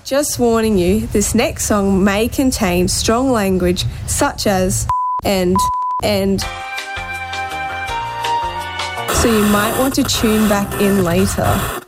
Just warning you, this next song may contain strong language such as and. So you might want to tune back in later.